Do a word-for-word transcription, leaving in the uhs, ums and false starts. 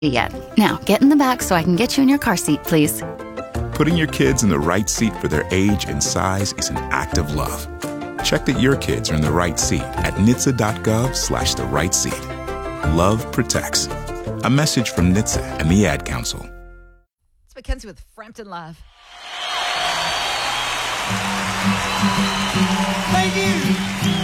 yet. Now, get in the back so I can get you in your car seat, please. Putting your kids in the right seat for their age and size is an act of love. Check that your kids are in the right seat at N H T S A dot gov slash the right seat. Love protects. A message from N H T S A and the Ad Council. It's Mackenzie with Frampton Love. Thank you.